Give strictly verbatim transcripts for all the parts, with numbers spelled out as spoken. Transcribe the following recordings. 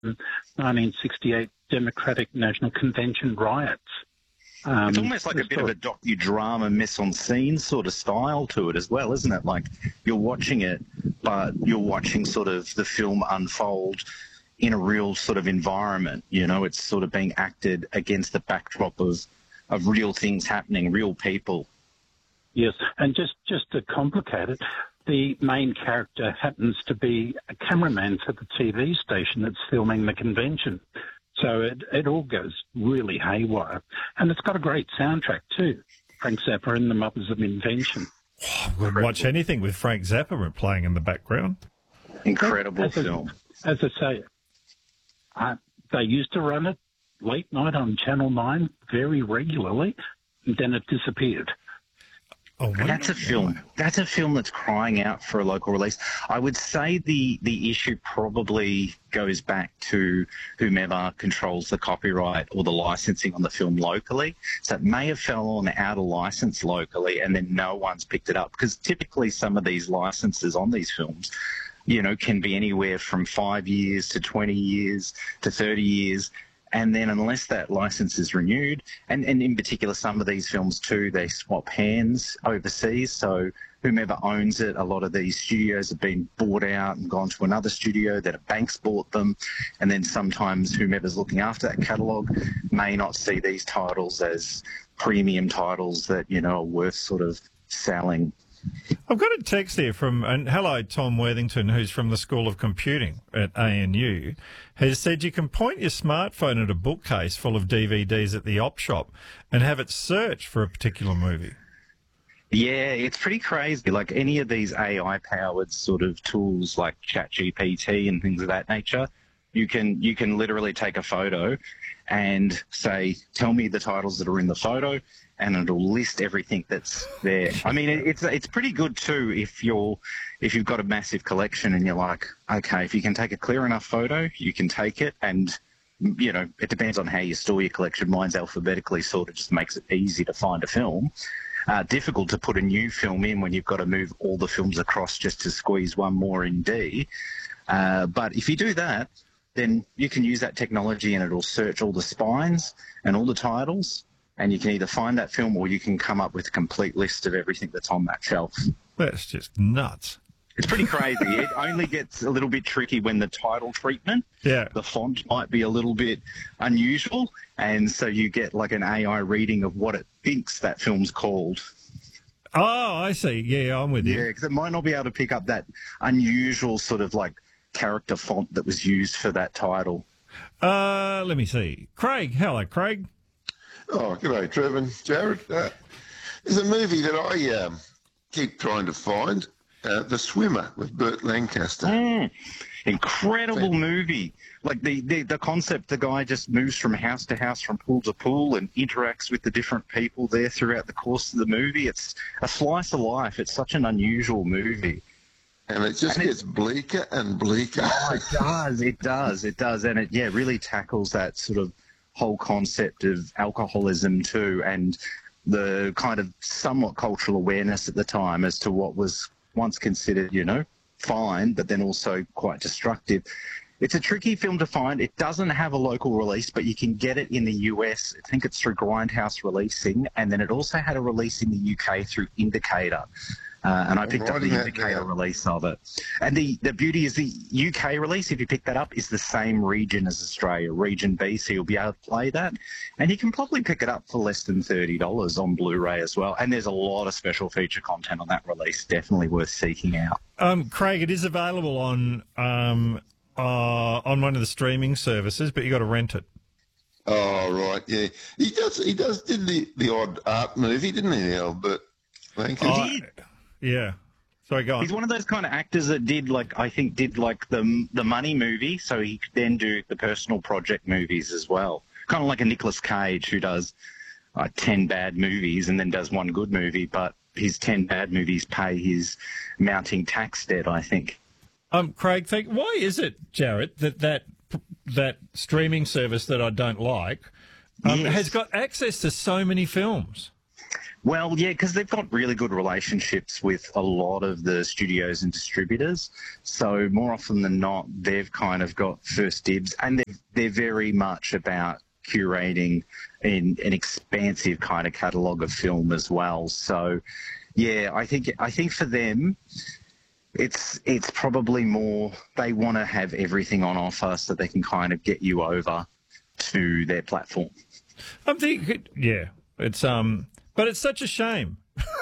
nineteen sixty-eight Democratic National Convention riots. Um, it's almost like a bit of a docudrama mise-en-scene sort of style to it as well, isn't it? Like you're watching it, but you're watching sort of the film unfold in a real sort of environment. You know, it's sort of being acted against the backdrop of, of real things happening, real people. Yes, and just, just to complicate it, the main character happens to be a cameraman for the T V station that's filming the convention. So it, it all goes really haywire. And it's got a great soundtrack too. Frank Zappa and the Mothers of Invention. I would watch anything with Frank Zappa playing in the background. Incredible as film. I, as I say, uh, they used to run it late night on Channel nine very regularly, and then it disappeared. Oh, that's a film. That's a film that's crying out for a local release. I would say the, the issue probably goes back to whomever controls the copyright or the licensing on the film locally. So it may have fallen out of license locally and then no one's picked it up, because typically some of these licenses on these films, you know, can be anywhere from five years to twenty years to thirty years. And then unless that license is renewed, and, and in particular some of these films too, they swap hands overseas. So whomever owns it, a lot of these studios have been bought out and gone to another studio, then a bank's bought them. And then sometimes whomever's looking after that catalogue may not see these titles as premium titles that, you know, are worth sort of selling. I've got a text here from, and hello, Tom Worthington, who's from the School of Computing at A N U, has said you can point your smartphone at a bookcase full of D V Ds at the op shop and have it search for a particular movie. Yeah, it's pretty crazy. Like any of these A I-powered sort of tools like ChatGPT and things of that nature, you can you can literally take a photo and say, tell me the titles that are in the photo, and it'll list everything that's there. I mean, it's it's pretty good too if you're if you've got a massive collection and you're like, okay, if you can take a clear enough photo, you can take it, and you know, it depends on how you store your collection. Mine's alphabetically sorted, just makes it easy to find a film. Uh, difficult to put a new film in when you've got to move all the films across just to squeeze one more in D. Uh, but if you do that, then you can use that technology and it'll search all the spines and all the titles, and you can either find that film or you can come up with a complete list of everything that's on that shelf. That's just nuts. It's pretty crazy. It only gets a little bit tricky when the title treatment, yeah, the font might be a little bit unusual, and so you get like an A I reading of what it thinks that film's called. Oh, I see. Yeah, I'm with you. Yeah, because it might not be able to pick up that unusual sort of like character font that was used for that title. Uh, let me see. Craig, hello, Craig. Oh, g'day, Trevor. Jared. Uh, there's a movie that I um, keep trying to find, uh, The Swimmer with Burt Lancaster. Mm, incredible movie. Like the, the, the concept, the guy just moves from house to house, from pool to pool, and interacts with the different people there throughout the course of the movie. It's a slice of life. It's such an unusual movie. And it just and gets it, bleaker and bleaker. Oh, it does, it does, it does. And it, yeah, really tackles that sort of whole concept of alcoholism too, and the kind of somewhat cultural awareness at the time as to what was once considered, you know, fine, but then also quite destructive. It's a tricky film to find. It doesn't have a local release, but you can get it in the U S. I think it's through Grindhouse Releasing, and then it also had a release in the U K through Indicator. Uh, and I picked up the Indicator release of it. And the, the beauty is the U K release, if you pick that up, is the same region as Australia, Region B, so you'll be able to play that. And you can probably pick it up for less than thirty dollars on Blu-ray as well. And there's a lot of special feature content on that release, definitely worth seeking out. Um, Craig, it is available on um, uh, on one of the streaming services, but you got to rent it. Oh, right, yeah. He does, he does did the, the odd art movie, didn't he, Albert? Thank you. He did. Yeah. Sorry, go on. He's one of those kind of actors that did, like, I think did, like, the the Money movie, so he could then do the personal project movies as well. Kind of like a Nicolas Cage who does like ten bad movies and then does one good movie, but his ten bad movies pay his mounting tax debt, I think. Um, Craig, think, why is it, Jared, that that, that streaming service that I don't like um, yes. has got access to so many films? Well, yeah, because they've got really good relationships with a lot of the studios and distributors. So more often than not, they've kind of got first dibs, and they're, they're very much about curating an, an expansive kind of catalogue of film as well. So, yeah, I think I think for them, it's it's probably more they want to have everything on offer so they can kind of get you over to their platform. I'm thinking, yeah, it's um. But it's such a shame.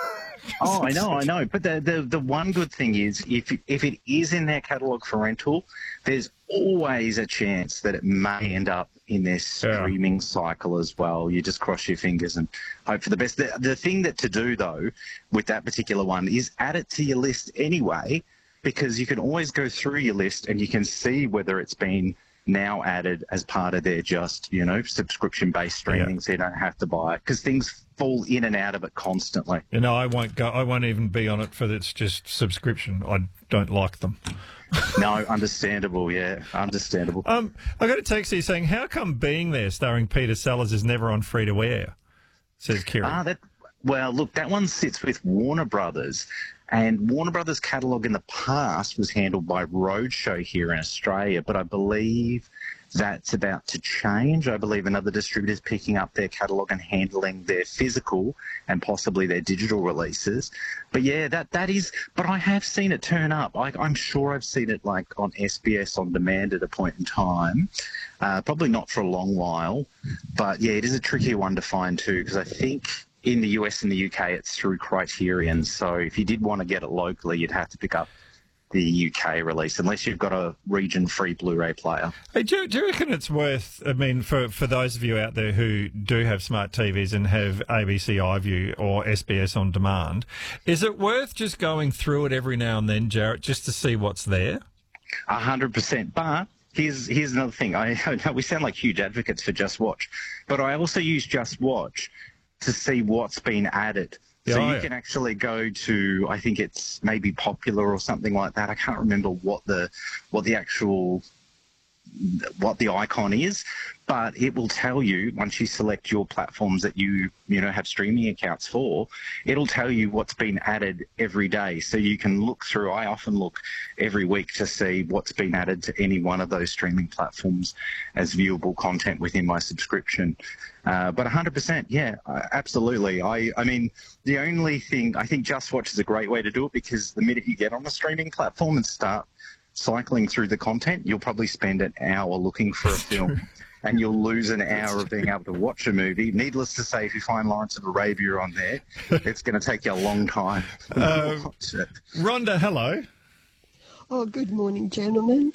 Oh, I know, I know. But the, the the one good thing is, if if it is in their catalogue for rental, there's always a chance that it may end up in their streaming yeah. cycle as well. You just cross your fingers and hope for the best. The, the thing that to do, though, with that particular one is add it to your list anyway, because you can always go through your list and you can see whether it's been now added as part of their just, you know, subscription-based streaming, yeah. so you don't have to buy it, because things fall in and out of it constantly. You know, I won't go. I won't even be on it for its just subscription. I don't like them. No, understandable. Yeah, understandable. Um, I got a text here saying, "How come Being There, starring Peter Sellers, is never on free to air?" Says Kieran. Ah, that. Well, look, that one sits with Warner Brothers. And Warner Brothers' catalogue in the past was handled by Roadshow here in Australia, but I believe that's about to change. I believe another distributor is picking up their catalogue and handling their physical and possibly their digital releases. But yeah, that that is. But I have seen it turn up. I, I'm sure I've seen it like on S B S On Demand at a point in time. Uh, probably not for a long while, but yeah, it is a trickier one to find too, because I think in the U S and the U K, it's through Criterion. So if you did want to get it locally, you'd have to pick up the U K release, unless you've got a region-free Blu-ray player. Hey, do, do you reckon it's worth, I mean, for, for those of you out there who do have smart T Vs and have A B C iView or S B S On Demand, is it worth just going through it every now and then, Jarrett, just to see what's there? A hundred percent. But here's here's another thing. I, I know we sound like huge advocates for Just Watch, but I also use Just Watch to see what's been added. So oh, you yeah. can actually go to, I think it's maybe Popular or something like that. I can't remember what the what the actual what the icon is, but it will tell you once you select your platforms that you you know have streaming accounts for. It'll tell you what's been added every day, so you can look through. I often look every week to see what's been added to any one of those streaming platforms as viewable content within my subscription. Uh, but one hundred percent, yeah, absolutely. I, I mean, the only thing, I think Just Watch is a great way to do it, because the minute you get on the streaming platform and start cycling through the content, you'll probably spend an hour looking for a film and you'll lose an hour of being able to watch a movie. Needless to say, if you find Lawrence of Arabia on there, it's going to take you a long time to uh, watch it. Rhonda, hello. Oh, good morning, gentlemen.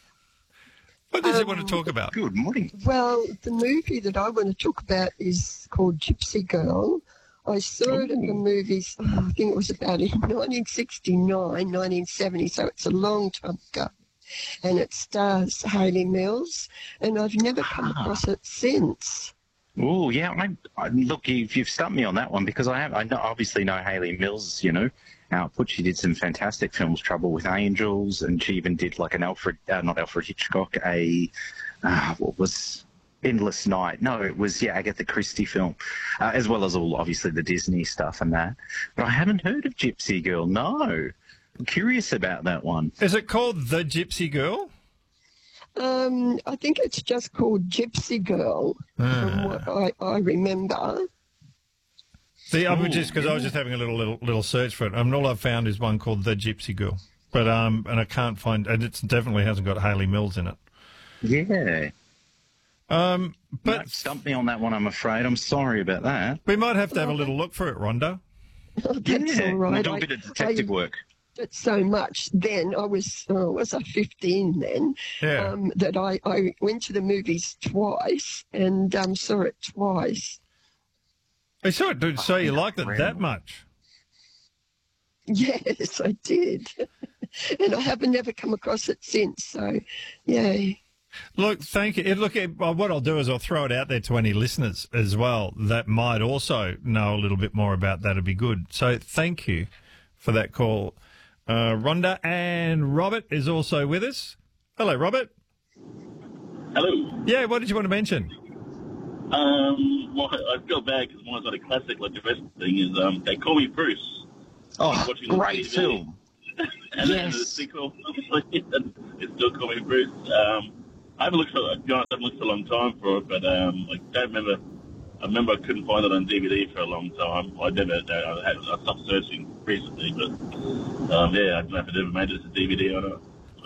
What did um, you want to talk about? Good morning. Well, the movie that I want to talk about is called Gypsy Girl. I saw it at the movies, oh, I think it was about in nineteen sixty-nine, nineteen seventy, so it's a long time ago. And it stars Hayley Mills, and I've never come Ah. across it since. Oh, yeah. I, I, look, you've, you've stumped me on that one, because I have. I know, obviously know Hayley Mills, you know, output. She did some fantastic films, Trouble with Angels, and she even did like an Alfred, uh, not Alfred Hitchcock, a, uh, what was... Endless Night. No, it was, yeah, Agatha Christie film, uh, as well as all, obviously, the Disney stuff and that. But I haven't heard of Gypsy Girl, no. I'm curious about that one. Is it called The Gypsy Girl? Um, I think it's just called Gypsy Girl, from what I, I remember. See, I was Ooh, just because I was just having a little little little search for it. I mean, all I've found is one called The Gypsy Girl, but um, and I can't find, and it definitely hasn't got Hayley Mills in it. Yeah. Um, but No, stumped me on that one, I'm afraid. I'm sorry about that. we might have to have a little look for it, Rhonda. That's yeah, all right. do a I- bit of detective I- work. It so much then. I was oh, was I fifteen then? Yeah. Um, that I, I went to the movies twice and um, saw it twice. I saw it. Did say you liked it that much? Yes, I did, and I have never come across it since. So, yeah. Look, thank you. It- Look, it- well, what I'll do is I'll throw it out there to any listeners as well that might also know a little bit more about that. It'd be good. So thank you for that call, uh, Rhonda. And Robert is also with us. Hello, Robert. Hello. Yeah, what did you want to mention? Um, well, I feel bad because one of the classic, like the rest of the thing is, um, They Call Me Bruce. Oh, Watching the great T V. film. And then Yes. the sequel, it's still Call Me Bruce. Um, I haven't looked for, to be honest, I haven't looked for a long time for it, but um, I don't remember. I remember I couldn't find it on D V D for a long time. I never, I, had, I stopped searching recently, but um, yeah, I don't know if it ever made it to D V D or not.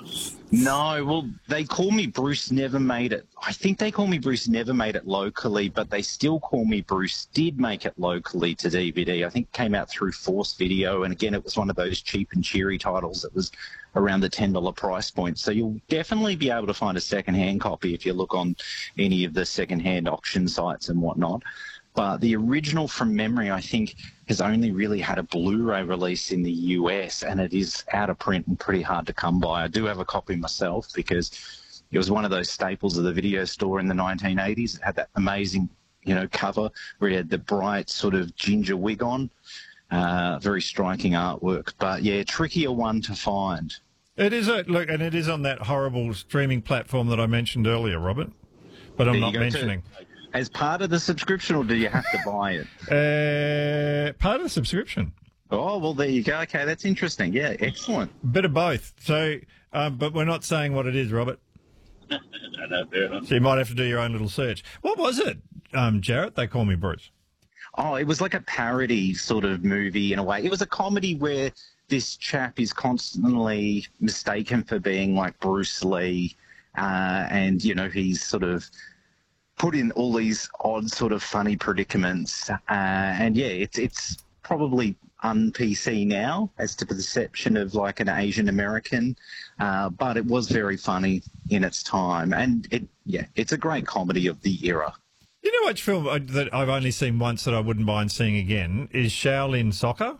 No, well, They Call Me Bruce never made it. I think They Call Me Bruce never made it locally, but They Still Call Me Bruce did make it locally to D V D. I think it came out through Force Video, and again, it was one of those cheap and cheery titles that was around the ten dollars price point. So you'll definitely be able to find a second-hand copy if you look on any of the second-hand auction sites and whatnot. But the original, from memory, I think, has only really had a Blu-ray release in the U S, and it is out of print and pretty hard to come by. I do have a copy myself because it was one of those staples of the video store in the nineteen eighties. It had that amazing, you know, cover where it had the bright sort of ginger wig on. Uh, very striking artwork. But, yeah, trickier one to find. It is a look, and it is on that horrible streaming platform that I mentioned earlier, Robert. But I'm There you not go, mentioning. too. As part of the subscription, or do you have to buy it? Uh, part of the subscription. Oh, well, there you go. Okay, that's interesting. Yeah, excellent. Bit of both. So, um, but we're not saying what it is, Robert. No, no, fair enough. So you might have to do your own little search. What was it, um, Jarrett? They Call Me Bruce. Oh, it was like a parody sort of movie in a way. It was a comedy where this chap is constantly mistaken for being like Bruce Lee, uh, and, you know, he's sort of put in all these odd sort of funny predicaments. Uh, and, yeah, it's it's probably un-P C now as to the perception of like an Asian American, uh, but it was very funny in its time. And, it yeah, it's a great comedy of the era. You know which film I- that I've only seen once that I wouldn't mind seeing again is Shaolin Soccer?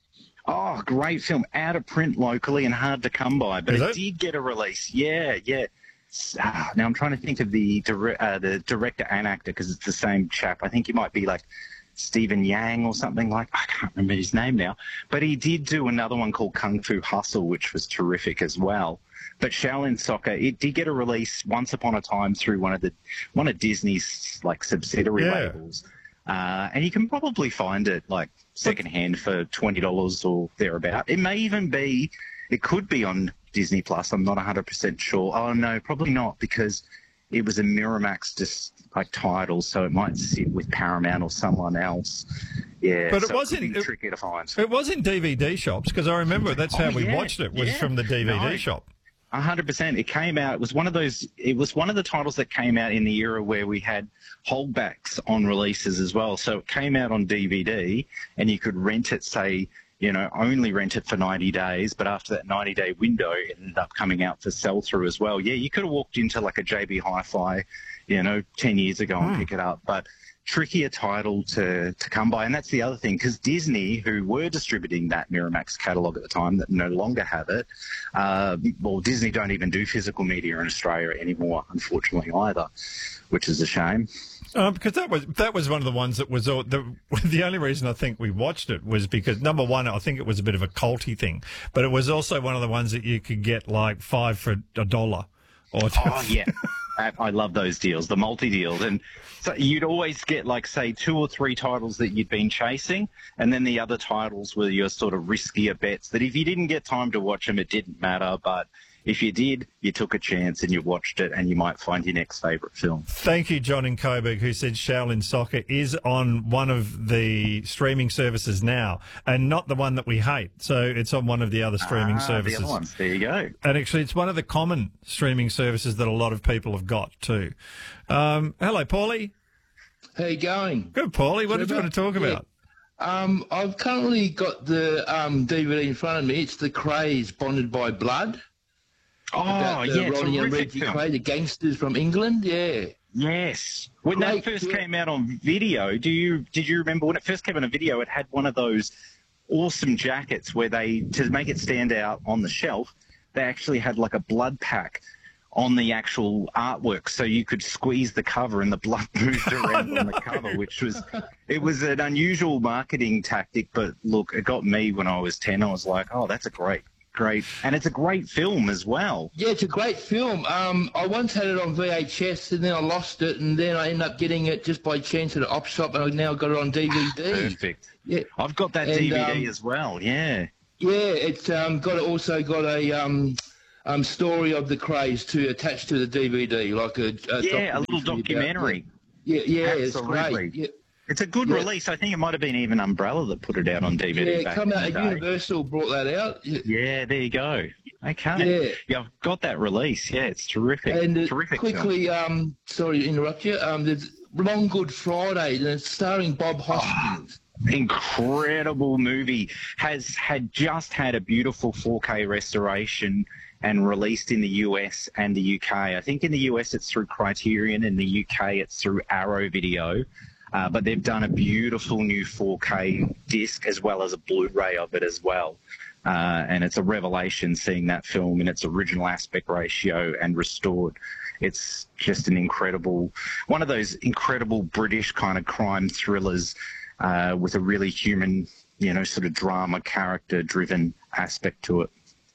Oh, great film. Out of print locally and hard to come by, but Is it, it? did get a release. Yeah, yeah. Ah, now I'm trying to think of the dire- uh, the director and actor because it's the same chap. I think he might be like Stephen Yang or something like. I can't remember his name now, but he did do another one called Kung Fu Hustle, which was terrific as well. But Shaolin Soccer, it did get a release once upon a time through one of the one of Disney's like subsidiary Yeah. labels, uh, and you can probably find it like secondhand for twenty dollars or thereabout. It may even be, it could be on Disney Plus. I'm not one hundred percent sure. Oh no, probably not, because it was a Miramax just like title, so it might sit with Paramount or someone else. Yeah, But it so wasn't- could be it- tricky to find. It was in D V D shops because I remember that's how Oh, we yeah, watched it was yeah. from the D V D No. shop. A hundred percent. It came out. It was one of those. It was one of the titles that came out in the era where we had holdbacks on releases as well. So it came out on D V D, and you could rent it. Say, you know, only rent it for ninety days. But after that ninety day window, it ended up coming out for sell through as well. Yeah, you could have walked into like a J B Hi-Fi, you know, ten years ago and Hmm. pick it up, but trickier title to, to come by. And that's the other thing, because Disney, who were distributing that Miramax catalogue at the time that no longer have it, uh, well, Disney don't even do physical media in Australia anymore, unfortunately, either, which is a shame. Uh, because that was that was one of the ones that was all, the the only reason I think we watched it was because number one, I think it was a bit of a culty thing, but it was also one of the ones that you could get like five for a dollar. Or Oh, yeah. I, I love those deals, the multi-deals. And so you'd always get, like, say, two or three titles that you'd been chasing, and then the other titles were your sort of riskier bets that if you didn't get time to watch them, it didn't matter. But if you did, you took a chance and you watched it, and you might find your next favourite film. Thank you, John in Coburg, who said Shaolin Soccer is on one of the streaming services now, and not the one that we hate. So it's on one of the other streaming Ah, services. The other ones. There you go. And actually, it's one of the common streaming services that a lot of people have got too. Um, hello, Paulie. How you going? Good, Paulie. What did you Trevor? want to talk Yeah. about? Um, I've currently got the um, D V D in front of me. It's The Craze, Bonded by Blood. Oh, about the yeah, Ronnie and terrific Reggie film. Cray, the gangsters from England. Yeah. Yes. When Great that first film. came out on video, do you did you remember when it first came out on video? It had one of those awesome jackets where they, to make it stand out on the shelf, they actually had like a blood pack on the actual artwork, so you could squeeze the cover and the blood moved around on the cover, which was it was an unusual marketing tactic. But look, it got me when I was ten. I was like, oh, that's a great great. And it's a great film as well. Yeah, it's a great film. Um, I once had it on V H S and then I lost it, and then I ended up getting it just by chance at an op shop, and I've now got it on D V D. Perfect. Yeah. I've got that And, D V D um, as well, yeah. Yeah, it's um, got also got a um, um, story of the craze too attached to the D V D, like a, a Yeah, a little documentary documentary. about- Yeah, yeah, Absolutely. it's great. Yeah. It's a good Yeah. release. I think it might have been even Umbrella that put it out on D V D Yeah, back come in out. the day. Universal brought that out. Yeah. Yeah, there you go. Okay. Yeah. Yeah, I've got that release. Yeah, it's terrific. And uh, terrific film. quickly, um, sorry to interrupt you. Um, there's Long Good Friday, and it's starring Bob Hoskins. Incredible movie. Has had just had a beautiful four K restoration and released in the U S and the U K. I think in the U S it's through Criterion, in the U K it's through Arrow Video. Uh, but they've done a beautiful new four K disc as well as a Blu-ray of it as well. Uh, and it's a revelation seeing that film in its original aspect ratio and restored. It's just an incredible, one of those incredible British kind of crime thrillers uh, with a really human, you know, sort of drama, character-driven aspect to it.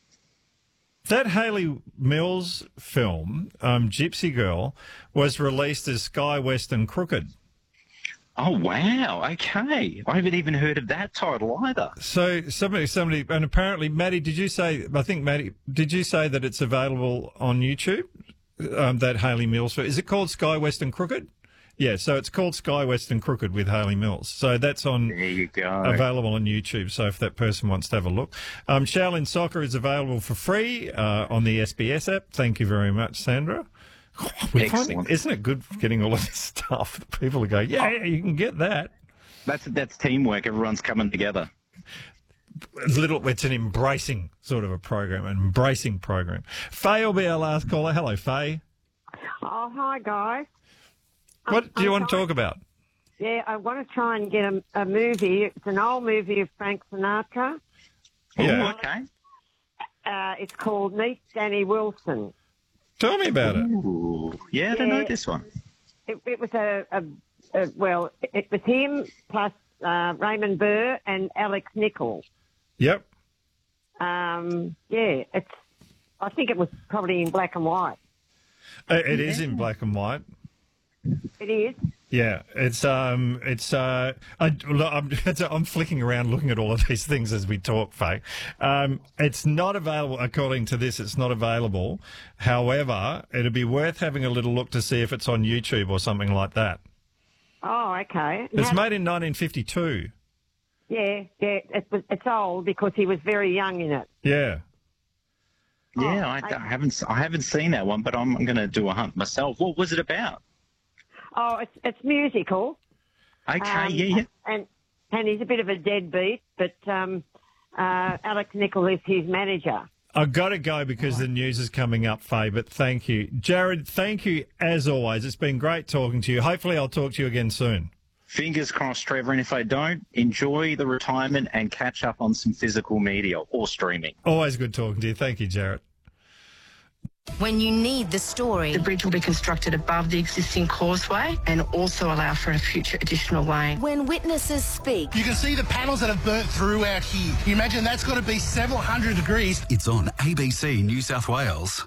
That Hayley Mills film, um, Gypsy Girl, was released as Sky Western Crooked. Oh, wow. Okay. I haven't even heard of that title either. So somebody, somebody, and apparently, Maddie, did you say, I think, Maddie, did you say that it's available on YouTube, um, that Hayley Mills film? Is it called Sky Western Crooked? Yeah, so it's called Sky Western Crooked with Hayley Mills. So that's on, There you go. available on YouTube. So if that person wants to have a look. Um, Shaolin Soccer is available for free uh, on the S B S app. Thank you very much, Sandra. We're finding, Excellent. isn't it good getting all of this stuff? People are going, yeah, yeah, you can get that. That's that's teamwork. Everyone's coming together. It's a little, it's an embracing sort of a program, an embracing program. Faye will be our last caller. Hello, Faye. Oh, hi, guys. What I'm- do you I'm want to trying- talk about? Yeah, I want to try and get a, a movie. It's an old movie of Frank Sinatra. Yeah. Ooh, okay. Uh, it's called Meet Danny Wilson. Tell me about it. Ooh. Yeah, I don't know Yeah. this one. It, it was a, a, a, well, it was him plus uh, Raymond Burr and Alex Nichols. Yep. Um, yeah, it's. I think it was probably in black and white. It, it is in black and white. It is. Yeah, it's um, it's uh, I, look, I'm I'm flicking around looking at all of these things as we talk, Faye. Um, it's not available according to this. It's not available. However, it'd be worth having a little look to see if it's on YouTube or something like that. Oh, okay. It's How- made in nineteen fifty-two. Yeah, yeah. It was, it's old because he was very young in it. Yeah. Yeah, Oh, I, I- I haven't I haven't seen that one, but I'm, I'm going to do a hunt myself. What was it about? Oh, it's it's musical. Okay, Um, yeah, yeah. And and he's a bit of a deadbeat, but um, uh, Alex Nichols is his manager. I've got to go because the news is coming up, Faye, but thank you. Jared, thank you as always. It's been great talking to you. Hopefully I'll talk to you again soon. Fingers crossed, Trevor. And if I don't, enjoy the retirement and catch up on some physical media or streaming. Always good talking to you. Thank you, Jared. When you need the story, The bridge will be constructed above the existing causeway and also allow for a future additional lane. when witnesses speak, You can see the panels that have burnt through out here. You imagine that's got to be several hundred degrees. It's on A B C New South Wales.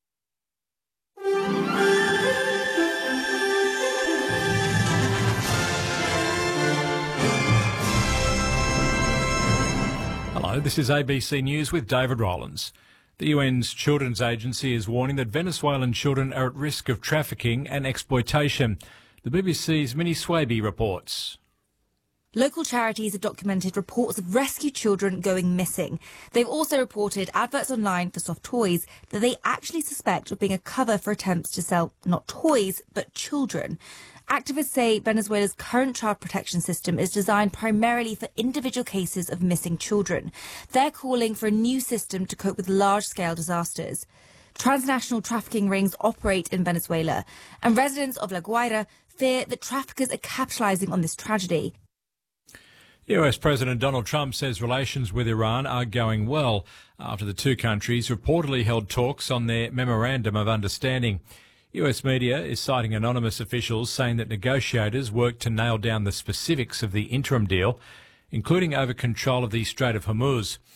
Hello, this is A B C News with David Rollins. The U N's Children's Agency is warning that Venezuelan children are at risk of trafficking and exploitation. The B B C's Minnie Swaby reports. Local charities have documented reports of rescued children going missing. They've also reported adverts online for soft toys that they actually suspect of being a cover for attempts to sell not toys, but children. Activists say Venezuela's current child protection system is designed primarily for individual cases of missing children. They're calling for a new system to cope with large-scale disasters. Transnational trafficking rings operate in Venezuela, and residents of La Guaira fear that traffickers are capitalizing on this tragedy. U S President Donald Trump says relations with Iran are going well after the two countries reportedly held talks on their Memorandum of Understanding. U S media is citing anonymous officials saying that negotiators worked to nail down the specifics of the interim deal, including over control of the Strait of Hormuz.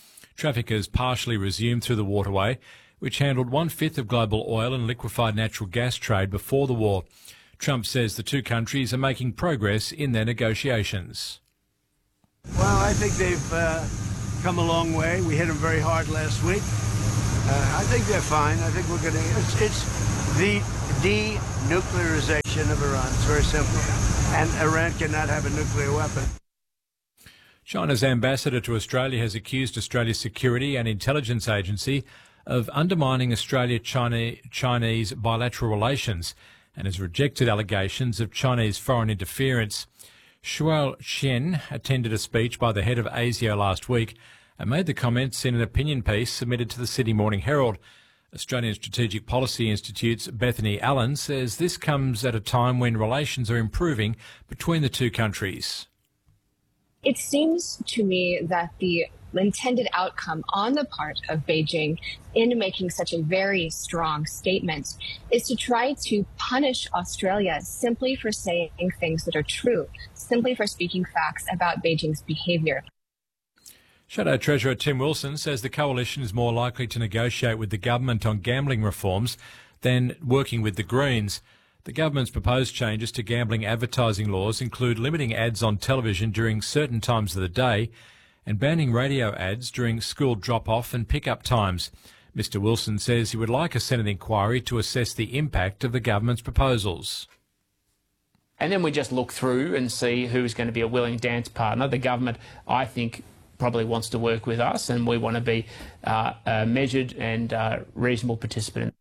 Traffic has partially resumed through the waterway, which handled one-fifth of global oil and liquefied natural gas trade before the war. Trump says the two countries are making progress in their negotiations. Well, I think they've uh, come a long way. We hit them very hard last week. Uh, I think they're fine. I think we're going to... It's, it's the denuclearization of Iran. It's very simple. And Iran cannot have a nuclear weapon. China's ambassador to Australia has accused Australia's security and intelligence agency of undermining Australia-Chinese bilateral relations and has rejected allegations of Chinese foreign interference. Shuo Chen attended a speech by the head of ASIO last week and made the comments in an opinion piece submitted to the Sydney Morning Herald. Australian Strategic Policy Institute's Bethany Allen says this comes at a time when relations are improving between the two countries. It seems to me that the intended outcome on the part of Beijing in making such a very strong statement is to try to punish Australia simply for saying things that are true, simply for speaking facts about Beijing's behaviour. Shadow Treasurer Tim Wilson says the coalition is more likely to negotiate with the government on gambling reforms than working with the Greens. The government's proposed changes to gambling advertising laws include limiting ads on television during certain times of the day and banning radio ads during school drop-off and pick-up times. Mister Wilson says he would like a Senate inquiry to assess the impact of the government's proposals. And then we just look through and see who's going to be a willing dance partner. The government, I think, probably wants to work with us, and we want to be uh, a measured and uh, reasonable participant.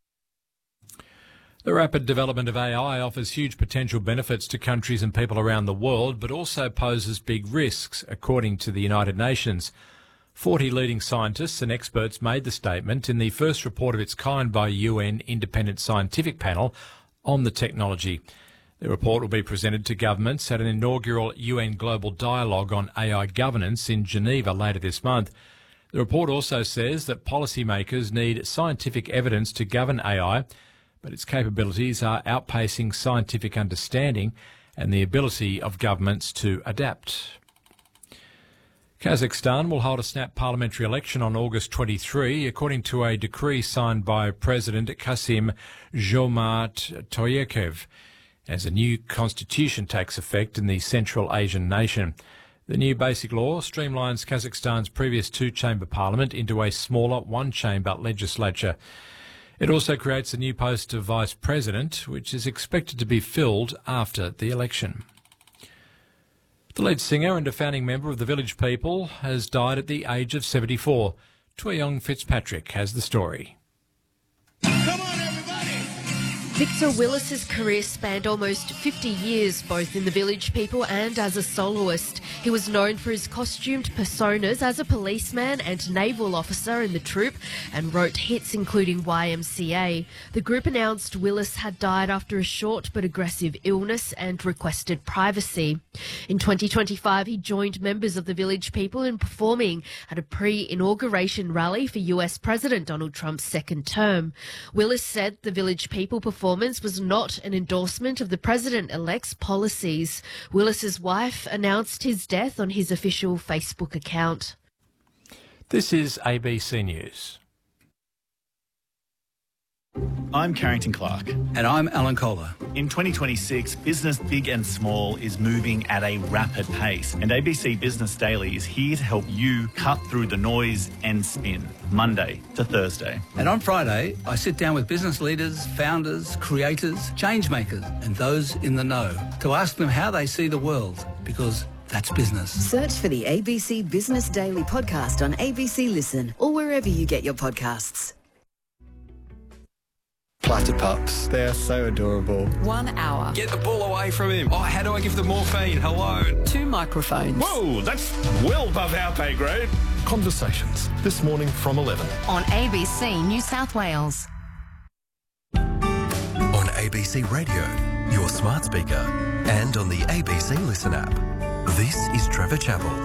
The rapid development of A I offers huge potential benefits to countries and people around the world, but also poses big risks, according to the United Nations. Forty leading scientists and experts made the statement in the first report of its kind by a U N independent scientific panel on the technology. The report will be presented to governments at an inaugural U N Global Dialogue on A I governance in Geneva later this month. The report also says that policymakers need scientific evidence to govern A I, but its capabilities are outpacing scientific understanding and the ability of governments to adapt. Kazakhstan will hold a snap parliamentary election on August twenty-third, according to a decree signed by President Kasim Jomart Tokayev, as a new constitution takes effect in the Central Asian nation. The new basic law streamlines Kazakhstan's previous two-chamber parliament into a smaller one-chamber legislature. It also creates a new post of vice president, which is expected to be filled after the election. The lead singer and a founding member of the Village People has died at the age of seventy-four. Twayong Fitzpatrick has the story. Victor Willis's career spanned almost fifty years, both in the Village People and as a soloist. He was known for his costumed personas as a policeman and naval officer in the troupe and wrote hits including Y M C A. The group announced Willis had died after a short but aggressive illness and requested privacy. In twenty twenty-five, he joined members of the Village People in performing at a pre-inauguration rally for U S President Donald Trump's second term. Willis said the Village People performance was not an endorsement of the president-elect's policies. Willis's wife announced his death on his official Facebook account. This is A B C News. I'm Carrington Clark. And I'm Alan Kohler. In twenty twenty-six, business big and small is moving at a rapid pace, and A B C Business Daily is here to help you cut through the noise and spin, Monday to Thursday. And on Friday, I sit down with business leaders, founders, creators, change makers, and those in the know to ask them how they see the world, because that's business. Search for the A B C Business Daily podcast on A B C Listen or wherever you get your podcasts. Platypups, they're so adorable. One hour. Get the ball away from him. Oh, how do I give the morphine? Hello. Two microphones. Whoa, that's well above our pay grade. Conversations, this morning from eleven. On A B C New South Wales. On A B C Radio, your smart speaker, and on the A B C Listen app. This is Trevor Chappell.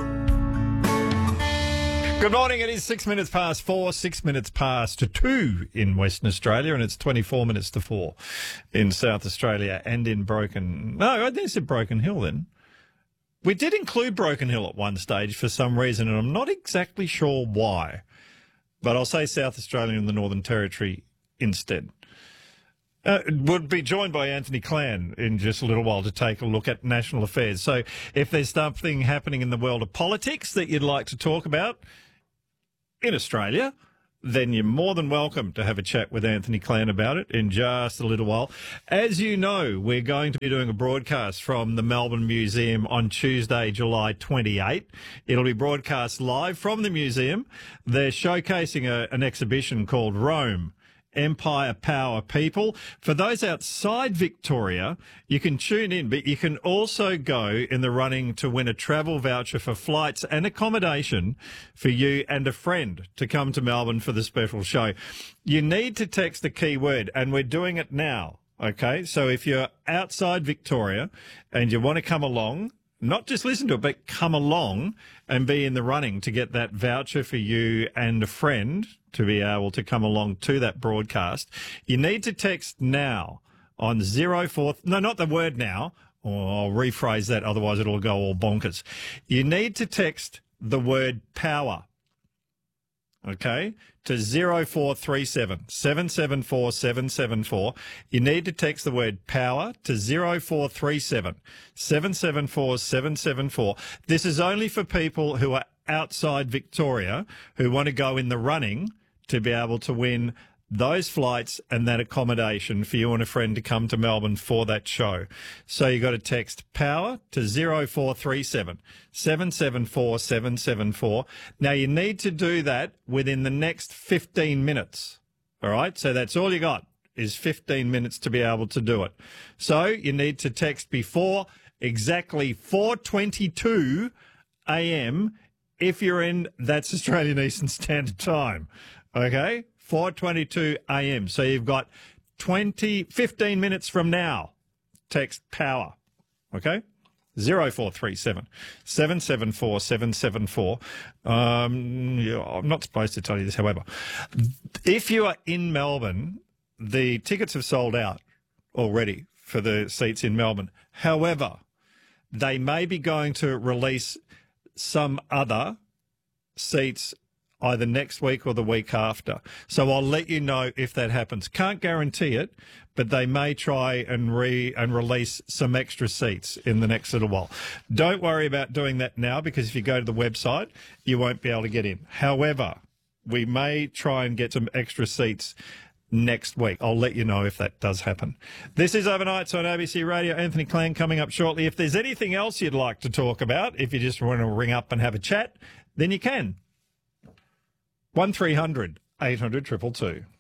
Good morning. It is six minutes past four, six minutes past two in Western Australia, and it's twenty-four minutes to four in South Australia and in Broken... No, I didn't say Broken Hill then. We did include Broken Hill at one stage for some reason, and I'm not exactly sure why. but I'll say South Australia and the Northern Territory instead. Uh, we'll be joined by Anthony Clan in just a little while to take a look at national affairs. So if there's something happening in the world of politics that you'd like to talk about in Australia, then you're more than welcome to have a chat with Anthony Clan about it in just a little while. As you know, we're going to be doing a broadcast from the Melbourne Museum on Tuesday, July twenty-eighth. It'll be broadcast live from the museum. They're showcasing a, an exhibition called Rome, Empire, Power, People. For those outside Victoria, you can tune in, but you can also go in the running to win a travel voucher for flights and accommodation for you and a friend to come to Melbourne for the special show. You need to text the keyword, and we're doing it now, okay? So if you're outside Victoria and you want to come along, not just listen to it, but come along and be in the running to get that voucher for you and a friend to be able to come along to that broadcast, you need to text now on zero four, no, not the word now, or I'll rephrase that, otherwise it'll go all bonkers. You need to text the word power, okay, to zero four three seven, seven seven four, seven seven four. You need to text the word power to zero four three seven, seven seven four, seven seven four. This is only for people who are outside Victoria who want to go in the running to be able to win those flights and that accommodation for you and a friend to come to Melbourne for that show. So you got to text power to zero four three seven, seven seven four, seven seven four. Now you need to do that within the next fifteen minutes. All right. So that's all you got is fifteen minutes to be able to do it. So you need to text before exactly four twenty-two a m if you're in, that's Australian Eastern Standard Time. Okay, four twenty-two a m. So you've got twenty, fifteen minutes from now. Text power. Okay, zero four three seven, seven seven four, seven seven four. Um, yeah, I'm not supposed to tell you this, however. If you are in Melbourne, the tickets have sold out already for the seats in Melbourne. However, they may be going to release some other seats either next week or the week after. So I'll let you know if that happens. Can't guarantee it, but they may try and re and release some extra seats in the next little while. Don't worry about doing that now, because if you go to the website, you won't be able to get in. However, we may try and get some extra seats next week. I'll let you know if that does happen. This is Overnights on A B C Radio. Anthony Clan coming up shortly. If there's anything else you'd like to talk about, if you just want to ring up and have a chat, then you can. one three hundred, eight hundred, two two two.